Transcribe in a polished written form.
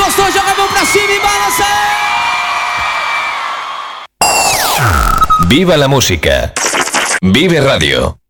gostou, joga a mão pra cima e balança! Viva la música. Vive Radio.